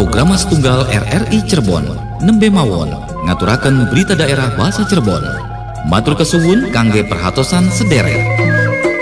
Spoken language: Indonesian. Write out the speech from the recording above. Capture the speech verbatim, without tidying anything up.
Programa setunggal R R I Cirebon nembe mawon ngaturaken berita daerah bahasa Cirebon. Matur kesuwun kangge perhatosan sedherek.